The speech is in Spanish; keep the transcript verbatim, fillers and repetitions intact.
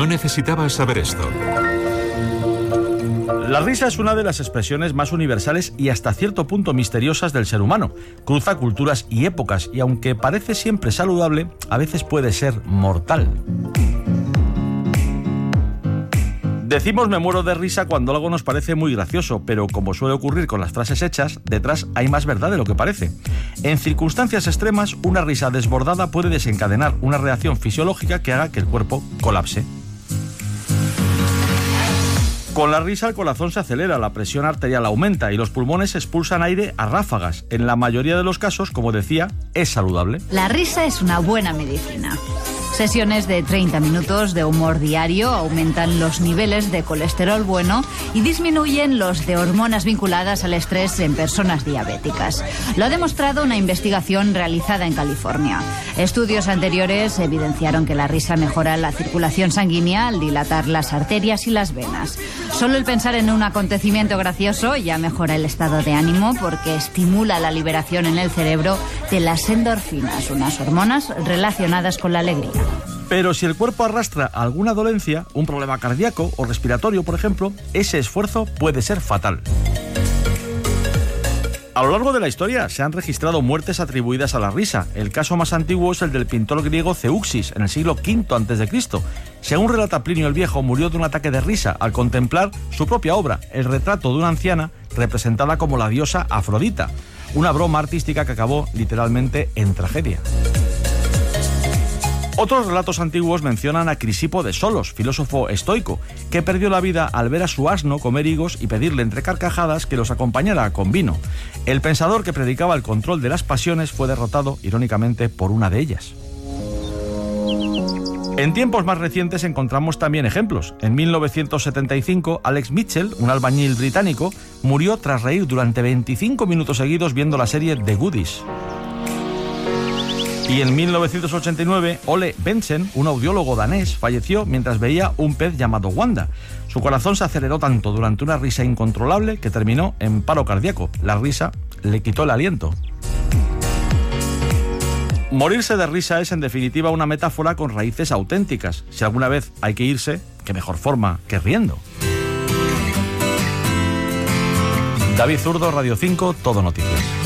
No necesitabas saber esto. La risa es una de las expresiones más universales y hasta cierto punto misteriosas del ser humano. Cruza culturas y épocas y aunque parece siempre saludable, a veces puede ser mortal. Decimos me muero de risa cuando algo nos parece muy gracioso, pero como suele ocurrir con las frases hechas, detrás hay más verdad de lo que parece. En circunstancias extremas, una risa desbordada puede desencadenar una reacción fisiológica que haga que el cuerpo colapse. Con la risa el corazón se acelera, la presión arterial aumenta y los pulmones expulsan aire a ráfagas. En la mayoría de los casos, como decía, es saludable. La risa es una buena medicina. Sesiones de treinta minutos de humor diario aumentan los niveles de colesterol bueno y disminuyen los de hormonas vinculadas al estrés en personas diabéticas. Lo ha demostrado una investigación realizada en California. Estudios anteriores evidenciaron que la risa mejora la circulación sanguínea al dilatar las arterias y las venas. Solo el pensar en un acontecimiento gracioso ya mejora el estado de ánimo porque estimula la liberación en el cerebro de las endorfinas, unas hormonas relacionadas con la alegría. Pero si el cuerpo arrastra alguna dolencia, un problema cardíaco o respiratorio, por ejemplo, ese esfuerzo puede ser fatal. A lo largo de la historia se han registrado muertes atribuidas a la risa. El caso más antiguo es el del pintor griego Zeuxis, en el siglo quinto antes de Cristo. Según relata Plinio el Viejo, murió de un ataque de risa al contemplar su propia obra, el retrato de una anciana representada como la diosa Afrodita. Una broma artística que acabó literalmente en tragedia. Otros relatos antiguos mencionan a Crisipo de Solos, filósofo estoico, que perdió la vida al ver a su asno comer higos y pedirle entre carcajadas que los acompañara con vino. El pensador que predicaba el control de las pasiones fue derrotado, irónicamente, por una de ellas. En tiempos más recientes encontramos también ejemplos. En mil novecientos setenta y cinco, Alex Mitchell, un albañil británico, murió tras reír durante veinticinco minutos seguidos viendo la serie The Goodies. Y en mil novecientos ochenta y nueve, Ole Bentzen, un audiólogo danés, falleció mientras veía un pez llamado Wanda. Su corazón se aceleró tanto durante una risa incontrolable que terminó en paro cardíaco. La risa le quitó el aliento. Morirse de risa es, en definitiva, una metáfora con raíces auténticas. Si alguna vez hay que irse, qué mejor forma que riendo. David Zurdo, Radio cinco, Todo Noticias.